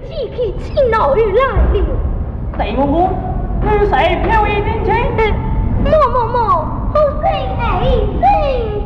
记起气恼而来了。 谁公公？与谁飘逸年轻？ 莫，好生爱情。